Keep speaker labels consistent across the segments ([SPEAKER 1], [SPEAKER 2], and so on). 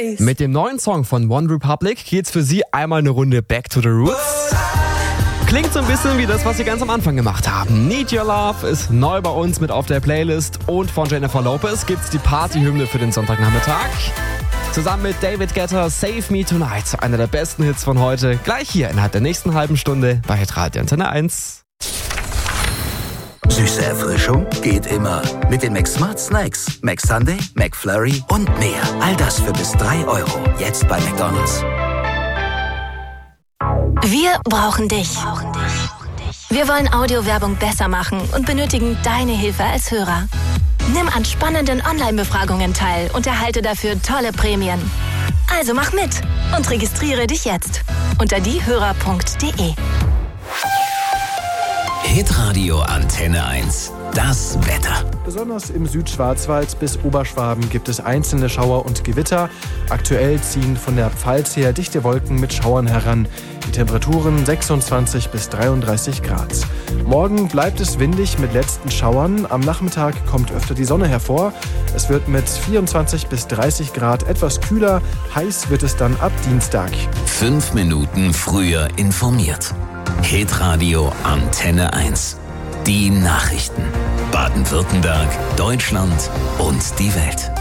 [SPEAKER 1] Mit dem neuen Song von One Republic geht's für sie einmal eine Runde Back to the Roots. Klingt so ein bisschen wie das, was sie ganz am Anfang gemacht haben. Need Your Love ist neu bei uns mit auf der Playlist und von Jennifer Lopez gibt's die Partyhymne für den Sonntagnachmittag. Zusammen mit David Guetta, Save Me Tonight, einer der besten Hits von heute, gleich hier innerhalb der nächsten halben Stunde bei Hitradio Antenne 1.
[SPEAKER 2] Süße Erfrischung geht immer. Mit den McSmart Snacks. McSunday, McFlurry und mehr. All das für bis 3 €. Jetzt bei McDonald's.
[SPEAKER 3] Wir brauchen dich. Wir wollen Audiowerbung besser machen und benötigen deine Hilfe als Hörer. Nimm an spannenden Online-Befragungen teil und erhalte dafür tolle Prämien. Also mach mit und registriere dich jetzt unter diehörer.de.
[SPEAKER 2] Hitradio Antenne 1. Das Wetter.
[SPEAKER 4] Besonders im Südschwarzwald bis Oberschwaben gibt es einzelne Schauer und Gewitter. Aktuell ziehen von der Pfalz her dichte Wolken mit Schauern heran. Die Temperaturen 26 bis 33 Grad. Morgen bleibt es windig mit letzten Schauern. Am Nachmittag kommt öfter die Sonne hervor. Es wird mit 24 bis 30 Grad etwas kühler. Heiß wird es dann ab Dienstag.
[SPEAKER 2] 5 Minuten früher informiert. Hitradio Antenne 1. Die Nachrichten. Baden-Württemberg, Deutschland und die Welt.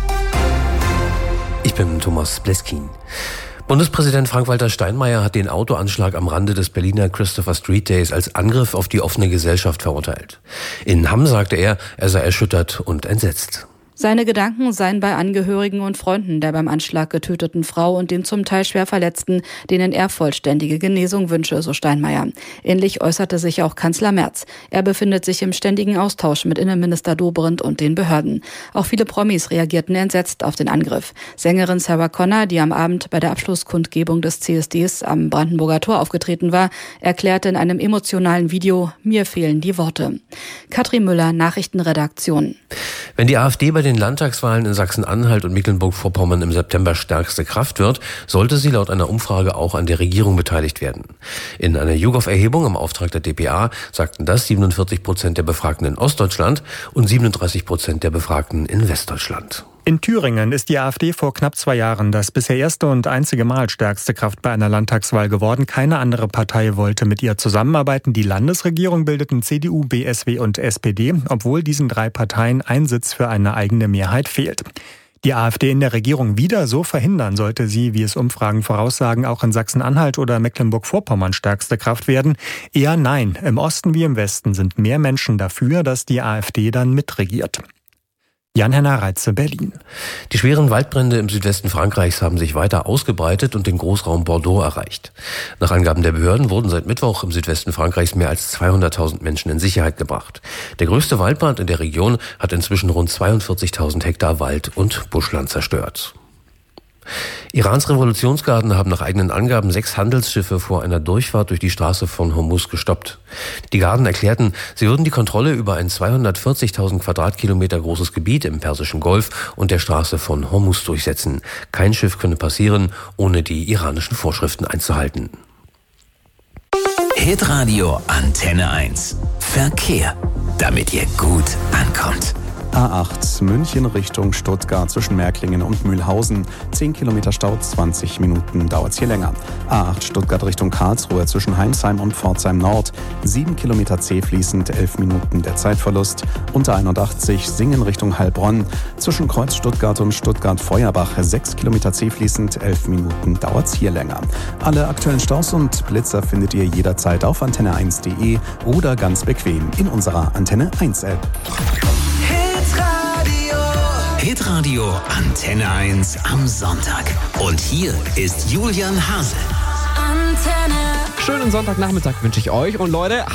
[SPEAKER 5] Ich bin Thomas Bleskin. Bundespräsident Frank-Walter Steinmeier hat den Autoanschlag am Rande des Berliner Christopher Street Days als Angriff auf die offene Gesellschaft verurteilt. In Hamm sagte er sei erschüttert und entsetzt.
[SPEAKER 6] Seine Gedanken seien bei Angehörigen und Freunden der beim Anschlag getöteten Frau und dem zum Teil schwer Verletzten, denen er vollständige Genesung wünsche, so Steinmeier. Ähnlich äußerte sich auch Kanzler Merz. Er befindet sich im ständigen Austausch mit Innenminister Dobrindt und den Behörden. Auch viele Promis reagierten entsetzt auf den Angriff. Sängerin Sarah Connor, die am Abend bei der Abschlusskundgebung des CSDs am Brandenburger Tor aufgetreten war, erklärte in einem emotionalen Video: Mir fehlen die Worte. Katrin Müller, Nachrichtenredaktion.
[SPEAKER 5] Wenn die AfD bei den Landtagswahlen in Sachsen-Anhalt und Mecklenburg-Vorpommern im September stärkste Kraft wird, sollte sie laut einer Umfrage auch an der Regierung beteiligt werden. In einer YouGov-Erhebung im Auftrag der dpa sagten das 47% der Befragten in Ostdeutschland und 37% der Befragten in Westdeutschland.
[SPEAKER 7] In Thüringen ist die AfD vor knapp 2 Jahren das bisher erste und einzige Mal stärkste Kraft bei einer Landtagswahl geworden. Keine andere Partei wollte mit ihr zusammenarbeiten. Die Landesregierung bildeten CDU, BSW und SPD, obwohl diesen 3 Parteien ein Sitz für eine eigene Mehrheit fehlt. Die AfD in der Regierung wieder so verhindern, sollte sie, wie es Umfragen voraussagen, auch in Sachsen-Anhalt oder Mecklenburg-Vorpommern stärkste Kraft werden? Eher nein. Im Osten wie im Westen sind mehr Menschen dafür, dass die AfD dann mitregiert. Jan-Henner Reitze, Berlin.
[SPEAKER 5] Die schweren Waldbrände im Südwesten Frankreichs haben sich weiter ausgebreitet und den Großraum Bordeaux erreicht. Nach Angaben der Behörden wurden seit Mittwoch im Südwesten Frankreichs mehr als 200.000 Menschen in Sicherheit gebracht. Der größte Waldbrand in der Region hat inzwischen rund 42.000 Hektar Wald und Buschland zerstört. Irans Revolutionsgarden haben nach eigenen Angaben 6 Handelsschiffe vor einer Durchfahrt durch die Straße von Hormuz gestoppt. Die Garden erklärten, sie würden die Kontrolle über ein 240.000 Quadratkilometer großes Gebiet im Persischen Golf und der Straße von Hormuz durchsetzen. Kein Schiff könne passieren, ohne die iranischen Vorschriften einzuhalten.
[SPEAKER 2] Hitradio Antenne 1. Verkehr. Damit ihr gut ankommt.
[SPEAKER 8] A8 München Richtung Stuttgart zwischen Märklingen und Mühlhausen. 10 Kilometer Stau, 20 Minuten dauert's hier länger. A8 Stuttgart Richtung Karlsruhe zwischen Heinsheim und Pforzheim Nord. 7 Kilometer zäh fließend, 11 Minuten der Zeitverlust. Unter 81 Singen Richtung Heilbronn. Zwischen Kreuz Stuttgart und Stuttgart-Feuerbach 6 Kilometer zäh fließend, 11 Minuten dauert's hier länger. Alle aktuellen Staus und Blitzer findet ihr jederzeit auf antenne1.de oder ganz bequem in unserer Antenne 1 App.
[SPEAKER 2] Hitradio Antenne 1 am Sonntag. Und hier ist Julian Hase.
[SPEAKER 1] Schönen Sonntagnachmittag wünsche ich euch und Leute,